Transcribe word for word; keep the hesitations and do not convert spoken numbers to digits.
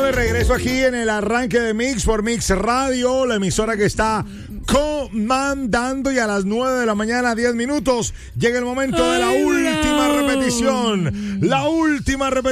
de regreso aquí en el arranque de Mix por Mix Radio, la emisora que está comandando, y a las nueve de la mañana, diez minutos, llega el momento de la última repetición. La última repetición.